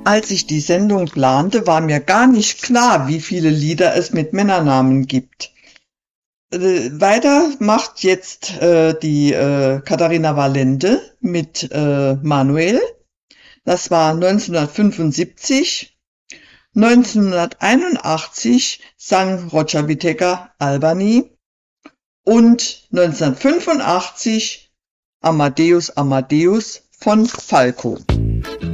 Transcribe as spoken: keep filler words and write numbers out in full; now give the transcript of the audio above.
Als ich die Sendung plante, war mir gar nicht klar, wie viele Lieder es mit Männernamen gibt. Äh, weiter macht jetzt äh, die äh, Katharina Valente mit äh, Manuel. Das war neunzehnhundertfünfundsiebzig. neunzehnhunderteinundachtzig sang Roger Whittaker Albany und neunzehnhundertfünfundachtzig Amadeus Amadeus von Falco.